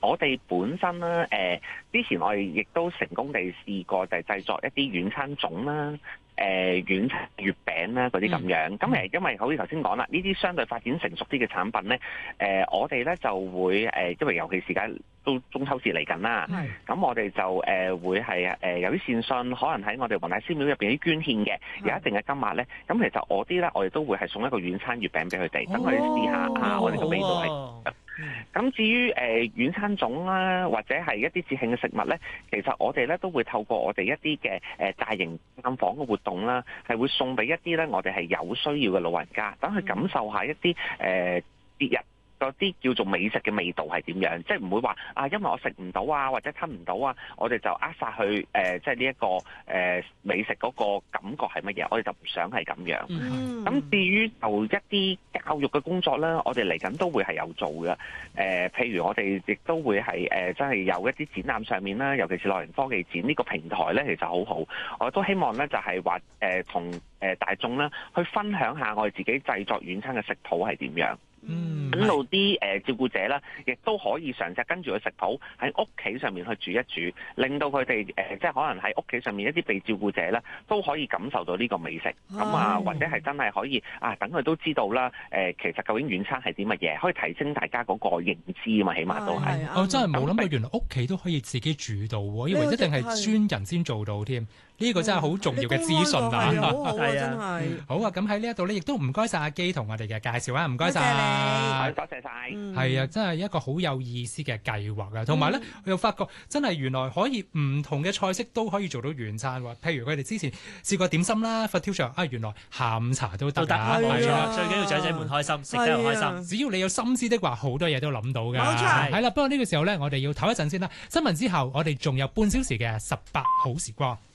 我哋本身咧之前我哋亦都成功地試過就係製作一啲軟餐粽啦。軟月餅啦嗰啲咁樣，咁因為好似頭先講啦，呢啲相對發展成熟啲嘅產品咧，我哋咧就會因為尤其時間都中秋節嚟緊啦，咁我哋就會係有啲善信可能喺我哋雲大仙廟入邊啲捐獻嘅，有一定嘅金額咧，咁其實我啲咧我哋都會係送一個軟餐月餅俾佢哋，等佢哋試下我哋嘅味道係。咁至於軟餐粽啦，或者係一啲節慶嘅食物咧，其實我哋咧都會透過我哋一啲嘅大型探訪嘅活動啦，係會送俾一啲咧我哋係有需要嘅老人家，等佢感受下一啲節日嗰啲叫做美食嘅味道係點樣，即係唔會話因為我食唔到啊，或者吞唔到啊，我哋就扼殺去即係呢一個美食嗰個感覺係乜嘢？我哋就唔想係咁樣。咁至於就一啲教育嘅工作咧，我哋嚟緊都會係有做嘅。譬如我哋亦都會係真係有一啲展覽上面啦，尤其是樂齡科技展呢個平台咧，其實好好。我都希望咧就係話同大眾咧去分享下我哋自己製作軟餐嘅食譜係點樣。等到啲照顧者啦，亦都可以嘗試跟住個食譜喺屋企上面去煮一煮，令到佢哋即係可能喺屋企上面一啲被照顧者咧，都可以感受到呢個美食。咁或者係真係可以等佢都知道啦。其實究竟軟餐係啲乜嘢，可以提升大家嗰個認知啊嘛，起碼都係。 我真係冇諗到原來屋企都可以自己煮到喎，以為一定係專人先做到添。呢個真係好重要嘅資訊啊！ 係啊， 好啊，咁喺呢一度咧，亦都唔該晒阿基同我哋嘅介紹啊，唔該晒， 多謝晒。 係啊，真係一個好有意思嘅計劃啊！同埋咧，我又發覺真係原來可以唔同嘅菜式都可以做到軟餐喎。譬如佢哋之前試過點心啦，佛跳牆原來下午茶都得啊！ 冇錯，最緊要長者們開心，食得又開心。 只要你有心思的話，好多嘢都諗到㗎。 冇錯， 係啦，不過呢個時候咧，我哋要唞一陣先啦。新聞之後，我哋仲有半小時嘅18好時光。